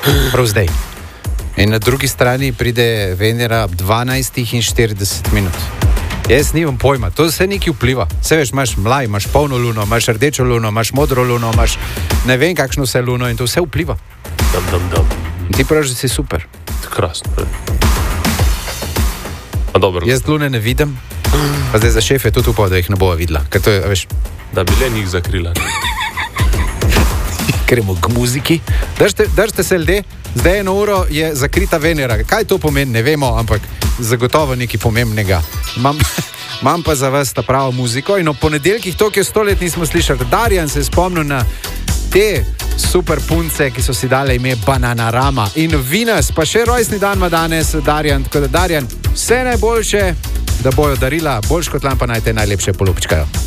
Prav zdaj. In na drugi strani pride Venera ob 12:40 minut. Jaz nimam pojma, to vse neki vpliva. Vse veš, imaš mlaj, imaš polno luno, imaš rdečo luno, imaš modro luno, imaš ne vem kakšno vse luno in to vse vpliva. In ti praviš, da si super. Krasno. Dobro. Jaz lune ne vidim, pa zdaj za šefe tudi upal, da jih ne bova videla. Ker to je, veš... Da bi le njih zakrila. Gremo k muziki. Držite se ljudje, zdaj 1 uro je zakrita Venera. Kaj to pomeni, ne vemo, ampak zagotovo nekaj pomembnega. Imam pa za vas ta pravo muziko in ob ponedeljkih to, ki je 100 let nismo slišali. Darjan se je spomnil na te super punce, ki so si dale ime Bananarama. In Venus, pa še rojstni dan ima danes Darjan. Tako da Darjan, vse najboljše, da bojo darila, boljš kot lampa naj te najlepše polupčkajo.